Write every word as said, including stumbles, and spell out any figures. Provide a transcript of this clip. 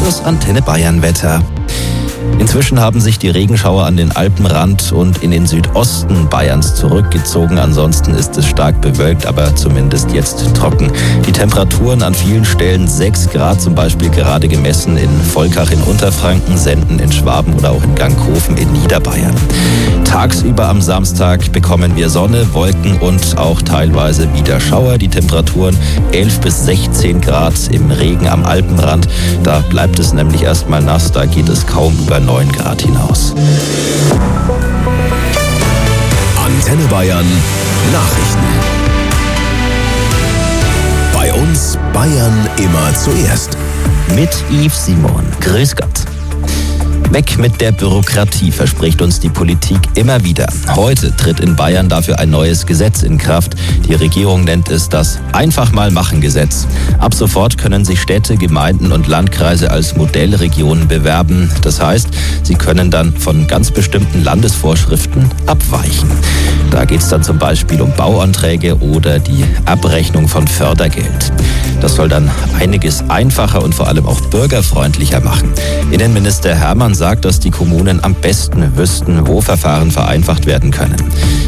das Antenne Bayern Wetter. Inzwischen haben sich die Regenschauer an den Alpenrand und in den Südosten Bayerns zurückgezogen. Ansonsten ist es stark bewölkt, aber zumindest jetzt trocken. Die Temperaturen an vielen Stellen sechs Grad, zum Beispiel gerade gemessen in Volkach in Unterfranken, Senden in Schwaben oder auch in Ganghofen in Niederbayern. Tagsüber am Samstag bekommen wir Sonne, Wolken und auch teilweise wieder Schauer. Die Temperaturen elf bis sechzehn Grad im Regen am Alpenrand. Da bleibt es nämlich erstmal nass, da geht es kaum über neun Grad hinaus. Antenne Bayern Nachrichten. Bei uns Bayern immer zuerst. Mit Yves Simon. Grüß Gott. Weg mit der Bürokratie, verspricht uns die Politik immer wieder. Heute tritt in Bayern dafür ein neues Gesetz in Kraft. Die Regierung nennt es das Einfach-mal-machen-Gesetz. Ab sofort können sich Städte, Gemeinden und Landkreise als Modellregionen bewerben. Das heißt, sie können dann von ganz bestimmten Landesvorschriften abweichen. Da geht es dann zum Beispiel um Bauanträge oder die Abrechnung von Fördergeld. Das soll dann einiges einfacher und vor allem auch bürgerfreundlicher machen. Innenminister Hermann sagt, dass die Kommunen am besten wüssten, wo Verfahren vereinfacht werden können.